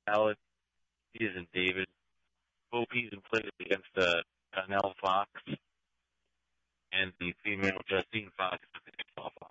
Alex, he is in David. Bo Peterson played against Nell Fox, and the female Justine Fox took the case off